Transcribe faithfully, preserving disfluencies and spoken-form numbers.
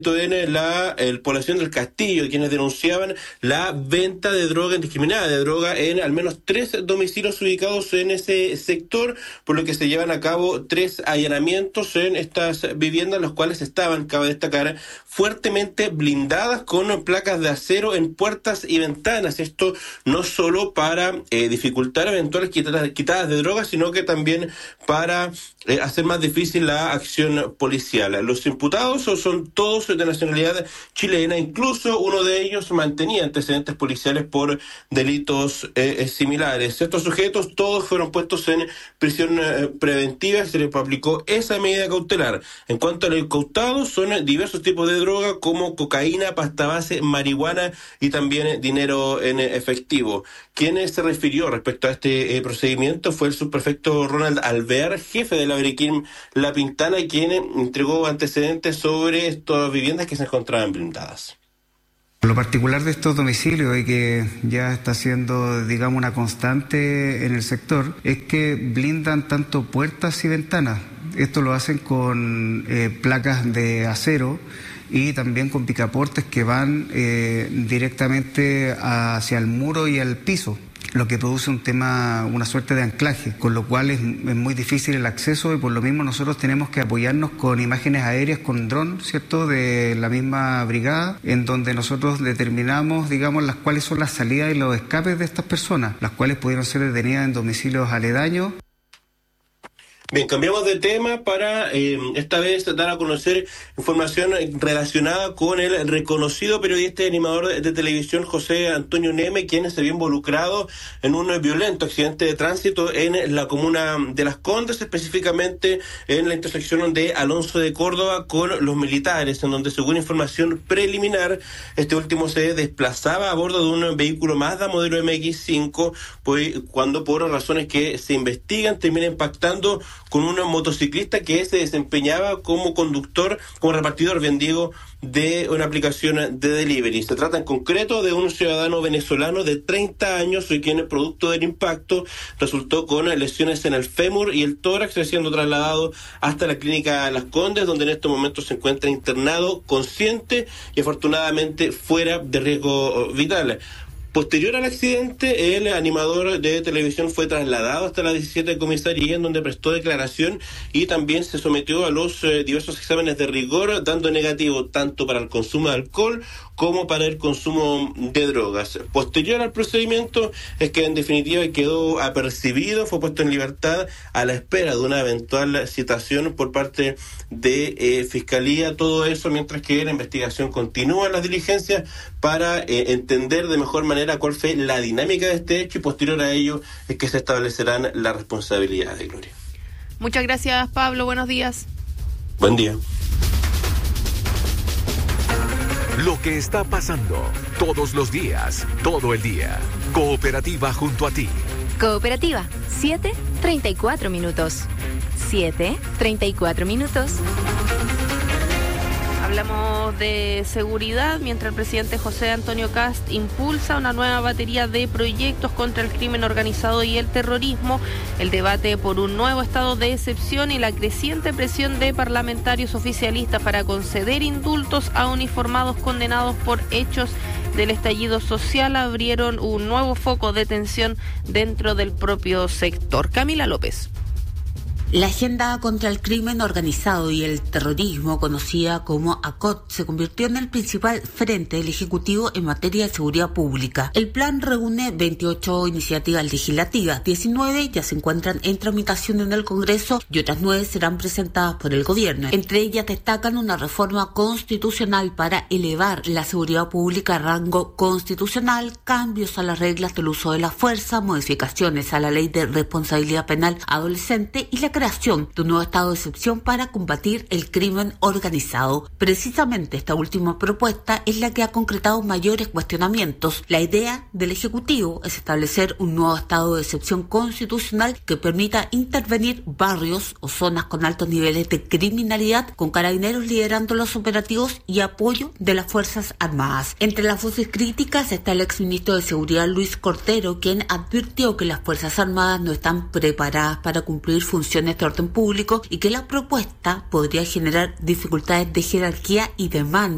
en la el, población del Castillo, quienes denunciaban la venta de droga indiscriminada, de droga en al menos tres domicilios ubicados en ese sector, por lo que se llevan a cabo tres allanamientos en estas viviendas, las cuales estaban, cabe destacar, fuertemente blindadas con placas de acero en puertas y ventanas. Esto no solo para eh, dificultar eventuales quitadas, quitadas de drogas, sino que también para eh, hacer más difícil la acción policial. Los imputados son todos de nacionalidad chilena, incluso uno de ellos mantenía antecedentes policiales por delitos eh, similares. Estos sujetos todos fueron puestos en prisión eh, preventiva, se les aplicó esa medida cautelar. En cuanto a lo incautado, son diversos tipos de droga como cocaína, pasta base, marihuana y también dinero en efectivo. Quien se refirió respecto a este eh, procedimiento fue el subprefecto Ronald Alvear, jefe de la Brequim La Pintana, quien entregó antecedentes sobre estas viviendas que se encontraban blindadas. Lo particular de estos domicilios y que ya está siendo, digamos, una constante en el sector es que blindan tanto puertas y ventanas. Esto lo hacen con eh, placas de acero y también con picaportes que van eh, directamente hacia el muro y al piso, lo que produce un tema, una suerte de anclaje, con lo cual es, es muy difícil el acceso y por lo mismo nosotros tenemos que apoyarnos con imágenes aéreas, con dron, ¿cierto?, de la misma brigada, en donde nosotros determinamos, digamos, las cuáles son las salidas y los escapes de estas personas, las cuales pudieron ser detenidas en domicilios aledaños. Bien, cambiamos de tema para eh, esta vez dar a conocer información relacionada con el reconocido periodista y animador de, de televisión José Antonio Neme, quien se vio involucrado en un violento accidente de tránsito en la comuna de Las Condes, específicamente en la intersección de Alonso de Córdoba con los militares, en donde, según información preliminar, este último se desplazaba a bordo de un vehículo Mazda modelo eme equis cinco, pues cuando por razones que se investigan termina impactando con un motociclista que se desempeñaba como conductor, como repartidor, bien digo, de una aplicación de delivery. Se trata en concreto de un ciudadano venezolano de treinta años, quien, producto del impacto, resultó con lesiones en el fémur y el tórax, siendo trasladado hasta la clínica Las Condes, donde en estos momentos se encuentra internado, consciente y afortunadamente fuera de riesgo vital. Posterior al accidente, el animador de televisión fue trasladado hasta la diecisiete comisaría, en donde prestó declaración y también se sometió a los eh, diversos exámenes de rigor, dando negativo tanto para el consumo de alcohol como para el consumo de drogas. Posterior al procedimiento es que en definitiva quedó apercibido, fue puesto en libertad a la espera de una eventual citación por parte de eh, Fiscalía. Todo eso mientras que la investigación continúa en las diligencias para eh, entender de mejor manera cuál fue la dinámica de este hecho, y posterior a ello es que se establecerán las responsabilidades. Gloria. Muchas gracias, Pablo. Buenos días. Buen día. Lo que está pasando todos los días, todo el día. Cooperativa junto a ti. Cooperativa, siete treinta y cuatro minutos. siete treinta y cuatro minutos. Hablamos de seguridad mientras el presidente José Antonio Kast impulsa una nueva batería de proyectos contra el crimen organizado y el terrorismo, el debate por un nuevo estado de excepción y la creciente presión de parlamentarios oficialistas para conceder indultos a uniformados condenados por hechos del estallido social abrieron un nuevo foco de tensión dentro del propio sector. Camila López. La agenda contra el crimen organizado y el terrorismo, conocida como ACOT, se convirtió en el principal frente del Ejecutivo en materia de seguridad pública. El plan reúne veintiocho iniciativas legislativas, diecinueve ya se encuentran en tramitación en el Congreso y otras nueve serán presentadas por el Gobierno. Entre ellas destacan una reforma constitucional para elevar la seguridad pública a rango constitucional, cambios a las reglas del uso de la fuerza, modificaciones a la ley de responsabilidad penal adolescente y la creación de un nuevo estado de excepción para combatir el crimen organizado. Precisamente esta última propuesta es la que ha concretado mayores cuestionamientos. La idea del Ejecutivo es establecer un nuevo estado de excepción constitucional que permita intervenir barrios o zonas con altos niveles de criminalidad, con carabineros liderando los operativos y apoyo de las Fuerzas Armadas. Entre las voces críticas está el exministro de Seguridad Luis Cortero, quien advirtió que las Fuerzas Armadas no están preparadas para cumplir funciones de orden público y que la propuesta podría generar dificultades de jerarquía y demanda